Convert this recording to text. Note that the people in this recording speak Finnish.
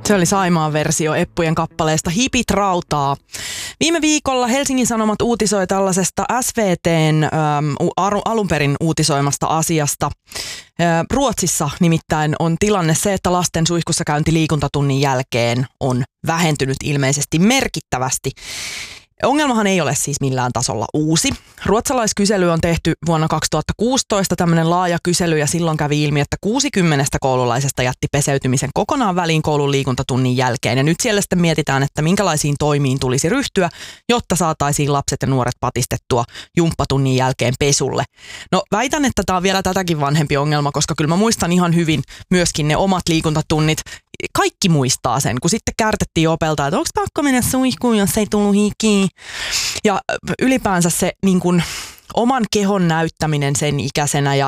Se oli Saimaan versio Eppujen kappaleesta Hipit rautaa. Viime viikolla Helsingin Sanomat uutisoi tällaisesta SVT:n alun perin uutisoimasta asiasta. Ruotsissa nimittäin on tilanne se, että lasten suihkussa käynti liikuntatunnin jälkeen on vähentynyt ilmeisesti merkittävästi. Ongelmahan ei ole siis millään tasolla uusi. Ruotsalaiskysely on tehty vuonna 2016, tämmöinen laaja kysely, ja silloin kävi ilmi, että 60 koululaisesta jätti peseytymisen kokonaan väliin koulun liikuntatunnin jälkeen. Ja nyt siellä sitten mietitään, että minkälaisiin toimiin tulisi ryhtyä, jotta saataisiin lapset ja nuoret patistettua jumppatunnin jälkeen pesulle. No väitän, että tämä on vielä tätäkin vanhempi ongelma, koska kyllä mä muistan ihan hyvin myöskin ne omat liikuntatunnit. Kaikki muistaa sen, kun sitten kärtettiin opelta, että onko pakko mennä suihkuun, jos ei tullut hikiin. Ja ylipäänsä se niin kun, oman kehon näyttäminen sen ikäisenä ja